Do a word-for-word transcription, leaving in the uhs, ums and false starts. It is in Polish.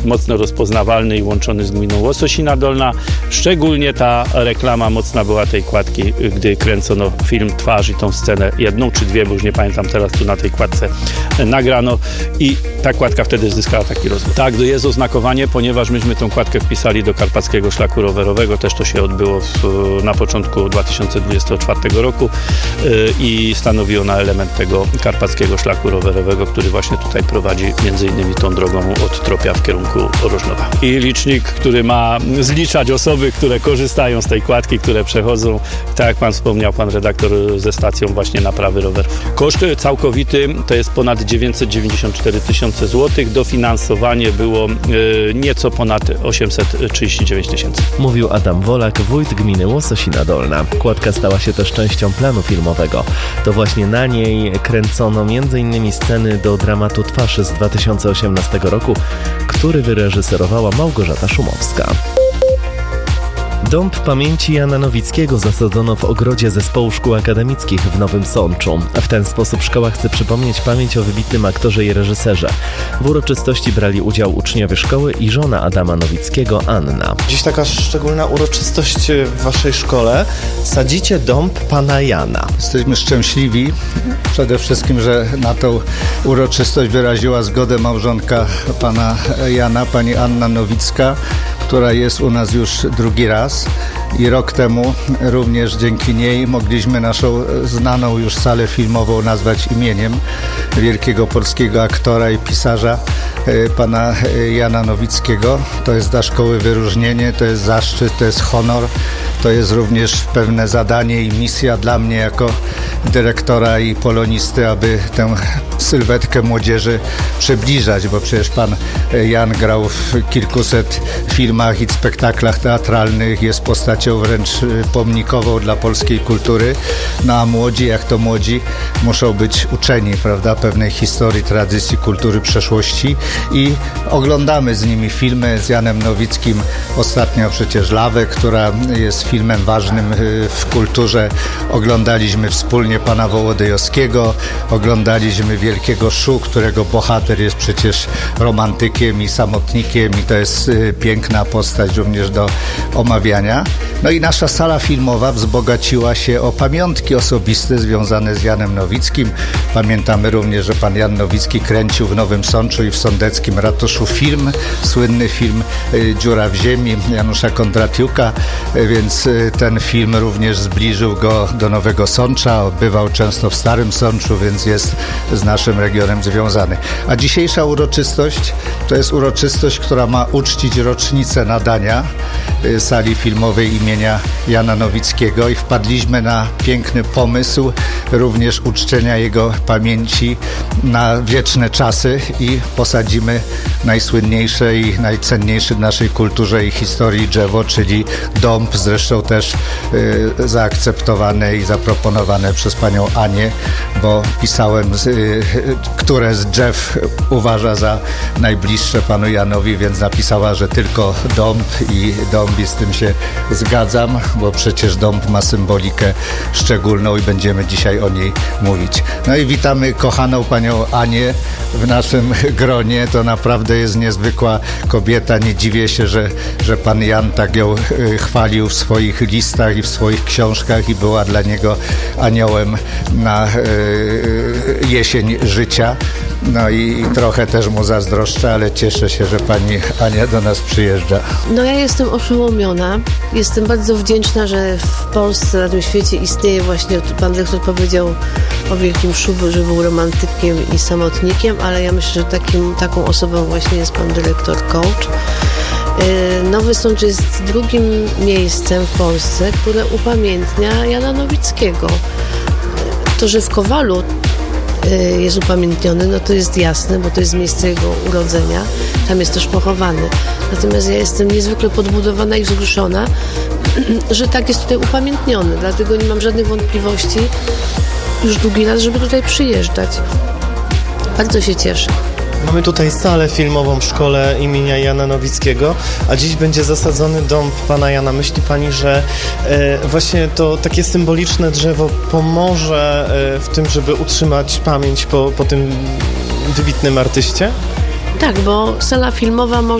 mocno rozpoznawalny i łączony z gminą Łososina Dolna. Szczególnie ta reklama mocna była tej kładki, gdy kręcono film Twarz i tą scenę jedną czy dwie, bo już nie pamiętam teraz, tu na tej kładce nagrano i ta kładka wtedy zyskała taki rozwój. Tak, jest oznakowanie, ponieważ myśmy tą kładkę wpisali do Karpackiego Szlaku Rowerowego, też to się odbyło w, na początku dwa tysiące dwudziestego czwartego roku yy, i stanowi ona element tego Karpackiego Szlaku Rowerowego, który właśnie tutaj prowadzi między innymi tą drogą od Tropia w kierunku Rożnowa. I licznik, który ma zliczać osoby, które korzystają z tej kładki, które przechodzą, tak jak pan wspomniał, pan redaktor, ze stacją właśnie naprawy rowerów. Koszt całkowity to jest ponad dziewięćset dziewięćdziesiąt cztery tysiące złotych. Dofinansowanie było y, nieco ponad osiemset trzydzieści dziewięć tysięcy. Mówił Adam Wolak, wójt gminy Łososina Dolna. Kładka stała się też częścią planu filmowego. To właśnie na niej kręcono między innymi sceny do dramatu Twarz z dwa tysiące osiemnastego roku, który wyreżyserowała Małgorzata Szumowska. Dąb pamięci Jana Nowickiego zasadzono w ogrodzie Zespołu Szkół Akademickich w Nowym Sączu. W ten sposób szkoła chce przypomnieć pamięć o wybitnym aktorze i reżyserze. W uroczystości brali udział uczniowie szkoły i żona Adama Nowickiego, Anna. Dziś taka szczególna uroczystość w waszej szkole. Sadzicie dąb pana Jana. Jesteśmy szczęśliwi przede wszystkim, że na tą uroczystość wyraziła zgodę małżonka pana Jana, pani Anna Nowicka, która jest u nas już drugi raz i rok temu również dzięki niej mogliśmy naszą znaną już salę filmową nazwać imieniem wielkiego polskiego aktora i pisarza pana Jana Nowickiego. To jest dla szkoły wyróżnienie, to jest zaszczyt, to jest honor, to jest również pewne zadanie i misja dla mnie jako dyrektora i polonisty, aby tę sylwetkę młodzieży przybliżać, bo przecież pan Jan grał w kilkuset filmach i spektaklach teatralnych, jest postacią wręcz pomnikową dla polskiej kultury, no a młodzi, jak to młodzi, muszą być uczeni, prawda, pewnej historii, tradycji, kultury, przeszłości i oglądamy z nimi filmy z Janem Nowickim, ostatnio przecież Lawę, która jest filmem ważnym w kulturze, oglądaliśmy wspólnie pana Wołodyjowskiego, oglądaliśmy Wielkiego Szu, którego bohater jest przecież romantykiem i samotnikiem i to jest piękna postać również do omawiania. No i nasza sala filmowa wzbogaciła się o pamiątki osobiste związane z Janem Nowickim. Pamiętamy również, że pan Jan Nowicki kręcił w Nowym Sączu i w sądeckim ratuszu film, słynny film Dziura w ziemi Janusza Kondratiuka, więc ten film również zbliżył go do Nowego Sącza, bywał często w Starym Sączu, więc jest z naszym regionem związany. A dzisiejsza uroczystość to jest uroczystość, która ma uczcić rocznicę nadania sali filmowej imienia Jana Nowickiego i wpadliśmy na piękny pomysł również uczczenia jego pamięci na wieczne czasy i posadzimy najsłynniejsze i najcenniejsze w naszej kulturze i historii drzewo, czyli dąb, zresztą też y, zaakceptowane i zaproponowane przez panią Anię, bo pisałem, z, y, które z drzew uważa za najbliższe panu Janowi, więc napisała, że tylko dąb i dąb i z tym się zgadzam, bo przecież dąb ma symbolikę szczególną i będziemy dzisiaj o niej mówić. No i witamy kochaną panią Anię w naszym gronie. To naprawdę jest niezwykła kobieta. Nie dziwię się, że, że pan Jan tak ją chwalił w swoich listach i w swoich książkach i była dla niego aniołem na y, jesień życia. No i, i trochę też mu zazdroszczę, ale cieszę się, że pani Ania do nas przyjeżdża. No ja jestem oszołomiona. Jestem bardzo wdzięczna, że w Polsce, na tym świecie istnieje właśnie, pan dyrektor powiedział o Wielkim Szu, że był romantykiem i samotnikiem, ale ja myślę, że takim, taką osobą właśnie jest pan dyrektor coach. Nowy Sącz jest drugim miejscem w Polsce, które upamiętnia Jana Nowickiego. To, że w Kowalu jest upamiętniony, no to jest jasne, bo to jest miejsce jego urodzenia. Tam jest też pochowany. Natomiast ja jestem niezwykle podbudowana i wzruszona, że tak jest tutaj upamiętniony. Dlatego nie mam żadnych wątpliwości już długi raz, żeby tutaj przyjeżdżać. Bardzo się cieszę. Mamy tutaj salę filmową w szkole imienia Jana Nowickiego, a dziś będzie zasadzony dąb pana Jana. Myśli pani, że e, właśnie to takie symboliczne drzewo pomoże e, w tym, żeby utrzymać pamięć po, po tym wybitnym artyście? Tak, bo sala filmowa może